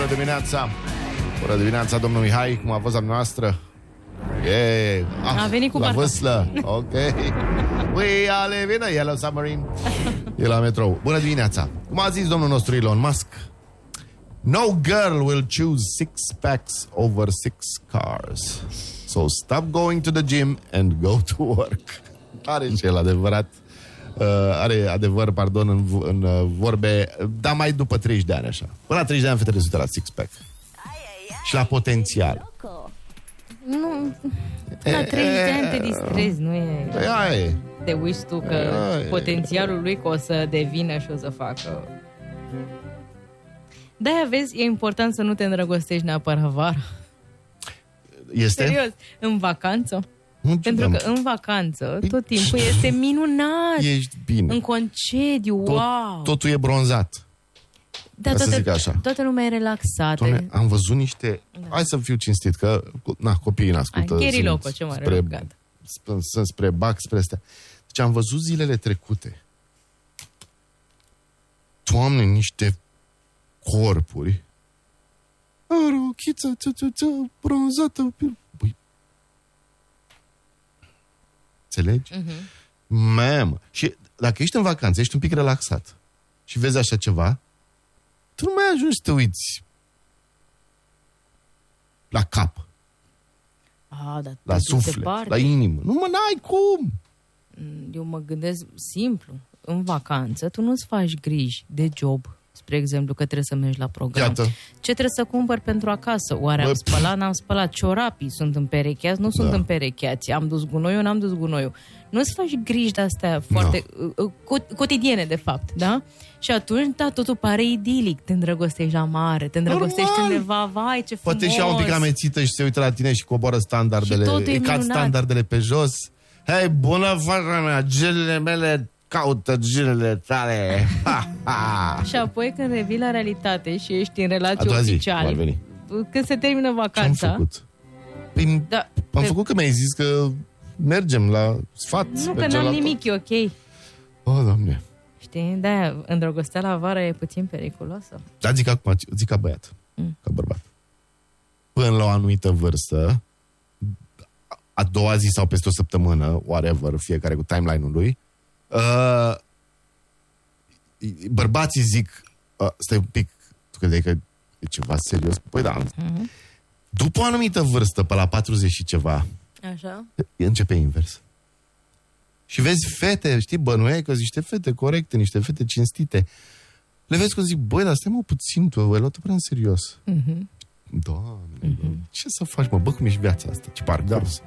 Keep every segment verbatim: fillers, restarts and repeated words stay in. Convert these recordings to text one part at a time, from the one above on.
dimineața! Bună dimineața, domnul Mihai, cum a fost a noastră? Yeah. Ah, a venit cu la barca. vâslă, ok. We are living a yellow submarine. E la metrou. Bună dimineața! Cum a zis domnul nostru Elon Musk, no girl will choose six packs over six cars. So stop going to the gym and go to work. Are și el adevărat. Uh, are adevăr, pardon, în, în uh, vorbe, dar mai după treizeci de ani așa. Până la treizeci de ani fetele sunt la six-pack. Și la potențial. Nu, la treizeci de ani te distrezi, nu e... Aia e. Te uiți tu că Aia e. potențialul lui că o să devină și o să facă... De-aia vezi, e important să nu te îndrăgostești neapărat vara. Este? Serios, în vacanță. Nu Pentru că în vacanță tot timpul este minunat. Ești bine. În concediu, Tot, wow. totul e bronzat. Da, ca să toată, zic așa. toată lumea e relaxată. Doamne, am văzut niște... Da. Hai să fiu cinstit, că na, copiii n-ascultă. Hai, sunt Loco, ce mare spre, rugat. spre, sunt spre bac, spre astea. Deci am văzut zilele trecute. Doamne, niște corpuri. Are o chiță, ță, ță, ță, bronzată. Băi. Înțelegi? Uh-huh. Mamă. Și dacă ești în vacanță, ești un pic relaxat și vezi așa ceva, tu nu mai ajungi să te uiți la cap, A, dar la suflet, la inimă. Nu mă, n-ai cum. Eu mă gândesc simplu. În vacanță, tu nu-ți faci griji de job, spre exemplu, că trebuie să mergi la program. Iată. Ce trebuie să cumpăr pentru acasă? Oare Bă, am spălat, n-am spălat? Ciorapii sunt împerecheați? Nu sunt Da. împerecheați. Am dus gunoiul, n-am dus gunoiul. Nu-ți faci griji de-astea foarte no. uh, cotidiene, de fapt, da? Și atunci, da, totul pare idilic. Te îndrăgostești la mare, te îndrăgostești Normal. undeva, vai, ce frumos. Poate și au un pic amețită și se uită la tine și coboară standardele, Și totul e e cad minunat. standardele pe jos. Hei, bună fata mea, gelele mele caută gelele tale. Ha, ha. Și apoi când revii la realitate și ești în A relație doua zi, oficial, cum ar veni? când se termină Ce-am vacanța... făcut? Păi, Da, am pe- făcut că mi-ai zis că mergem la sfat. Nu, că mergem n-am la nimic, e ok. O, Doamne. Știi? De-aia, îndrăgostea la vară e puțin periculoasă. Dar zic acum, zic ca băiat, Mm. ca bărbat. Până la o anumită vârstă, a doua zi sau peste o săptămână, whatever, fiecare cu timeline-ul lui, uh, bărbații zic, uh, stai un pic, tu credeai că e ceva serios? Păi da. Mm-hmm. După o anumită vârstă, pe la patruzeci și ceva, Așa? începe invers. Și vezi fete, știi, bănuiai că niște fete corecte, niște fete cinstite. Le vezi că zic, băi, dar stai mă puțin, tu ai luat-o prea în serios. Mm-hmm. Doamne, mm-hmm. ce să faci, mă? Bă, cum ești viața asta? Ce parcurs?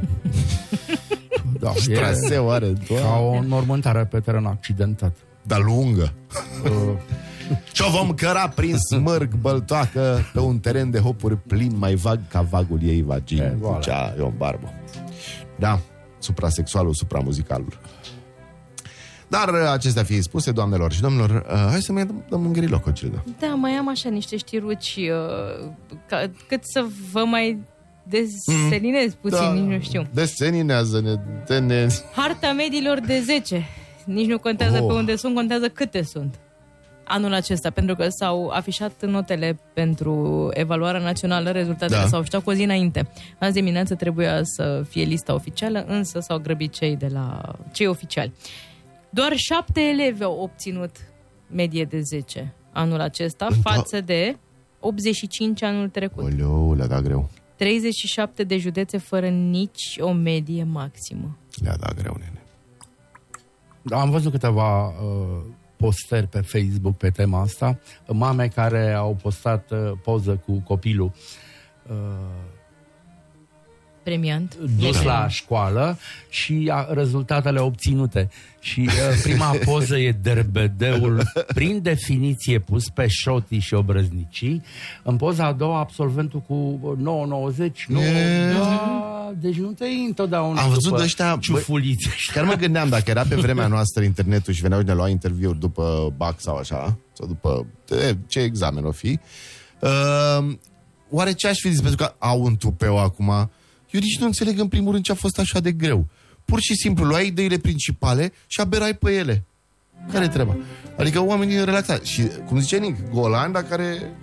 Da, Ce e traseu are, ca doamne. o înmormântare pe teren accidentat. Dar lungă. Uh, Și-o vom căra prin smârg băltoacă pe un teren de hopuri plin mai vag ca vagul ei vagin. E, voilà. Zicea Ion Barbu. Da, suprasexualul, supramuzicalul. Dar acestea fiind spuse, doamnelor și domnilor, uh, hai să mai dăm, dăm un griloc, Gilda. Da, mai am așa niște știruci uh, ca, cât să vă mai deselinez puțin, Da. nici nu știu. Deseninează-ne, dene... Harta mediilor de zece. Nici nu contează Oh. pe unde sunt, contează câte sunt. Anul acesta, pentru că s-au afișat notele pentru evaluarea națională, rezultatele Da. s-au afișat cu o zi înainte. Azi dimineață trebuia să fie lista oficială, însă s-au grăbit cei de la cei oficiali. Doar șapte elevi au obținut medie de zece anul acesta, În to- față de optzeci și cinci anul trecut. Oleu, le-a dat greu. treizeci și șapte de județe fără nici o medie maximă. Le-a dat greu, nene. am văzut câteva uh, postări pe Facebook pe tema asta. Mame care au postat uh, poză cu copilul uh, Premiant. dus la școală și a, rezultatele obținute. Și uh, prima poză e derbedeul prin definiție pus pe șotii și obrăznicii. În poza a doua absolventul cu nouă nouăzeci. E- Da, deci nu te iei întotdeauna Am văzut după de ăștia, ciufulițe. Chiar mă gândeam, dacă era pe vremea noastră internetul și veneau și ne lua interviuri după B A C sau așa, sau după e, ce examen o fi, uh, oare ce aș fi zis? Pentru că au un tupeu acum. Eu nici nu înțeleg în primul rând ce a fost așa de greu. Pur și simplu luai ideile principale și aberai pe ele. Care-i treaba? Adică oamenii relaxați. Și, cum zice Nic, Golanda care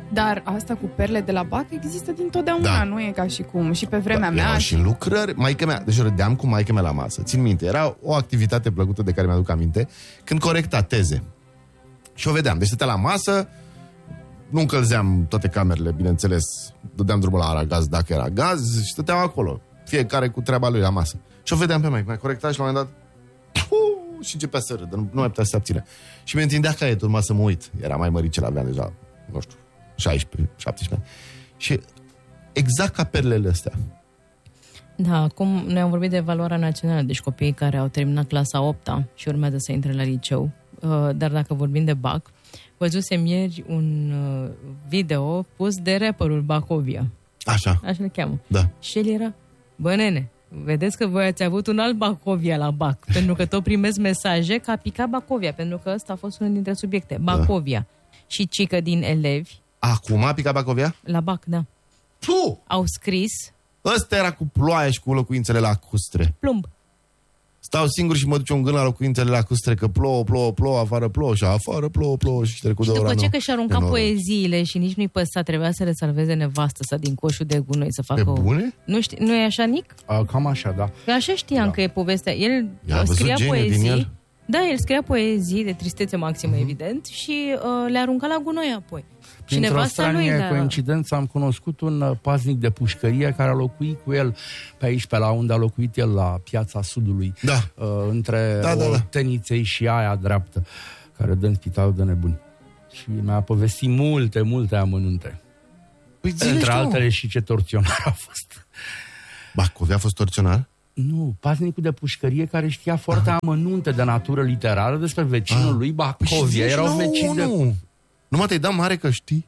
Dar asta cu perle de la Bac există dintotdeauna, Da. nu e ca și cum. Și pe vremea Ba, mea... erau și lucrări, maică mea, deci râdeam cu maică mea la masă. Țin minte, era o activitate plăcută de care mi-aduc aminte, când corecta teze. Și o vedeam, deci stătea la masă, nu încălzeam toate camerele, bineînțeles, dădeam drumul la aragaz dacă era gaz și stăteam acolo, fiecare cu treaba lui la masă. Și o vedeam pe maică, mai corecta și la un moment dat puu, și începea să râdă, nu, nu mai putea să se abține. Și mi întindea caietul, urma să mă uit. Era mai măricel, aveam deja, nu știu, șaisprezece șaptesprezece ani. Și exact ca perlele astea. Da, acum noi am vorbit de valoarea națională, deci copiii care au terminat clasa a opta și urmează să intre la liceu. Dar dacă vorbim de Bac, văzusem ieri un video pus de rapperul Bacovia. Așa. Așa le cheamă. Da. Și el era, bă nene, vedeți că voi ați avut un alt Bacovia la Bac, pentru că tot primesc mesaje că a picat Bacovia, pentru că ăsta a fost unul dintre subiecte, Bacovia. Da. Și cică din elevi. Acum a picat Bacovia? La Bac, da. Tu! Au scris Ăsta era cu ploaie și cu locuințele lacustre. plumb. Stau singur și mă duce un gând la locuințele lacustre că plouă, plouă, plouă, afară plouă și afară plouă, plouă și trecut Și de ora după ce nouă. că și-a aruncat poeziile și nici nu-i păsa, trebuia să le salveze nevastă sa din coșul de gunoi să facă Pe o... bune? Nu știi, nu e așa, Nic? A, cam așa, da. Că așa știam Da. că e povestea. El I-a văzut scria geniul din poezii. el? Da, el scria poezii de tristețe maximă, uh-huh. evident, și uh, le arunca la gunoi apoi. Și Printr-o nevasta lui stranie le-a... coincidență am cunoscut un uh, paznic de pușcărie care a locuit cu el pe aici, pe la unde a locuit el, la Piața Sudului, Da. uh, între Da, da, da. Teniței și aia dreaptă, care dă în spitalul de nebuni. Și mi-a povestit multe, multe amănunte. Păi zile Între și tu. altele și ce torționar a fost. Bacovia a fost torționar? Nu, paznicul de pușcărie care știa foarte amănunte de natură literară despre vecinul Ah. lui Păi și Bacovia. zici Erau la vecini de... unul. Numai te-ai dat mare că știi.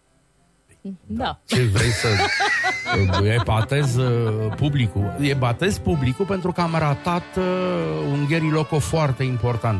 Da. Ce vrei să... E batez uh, publicul. E batez publicul pentru că am ratat uh, un gheriloco foarte important.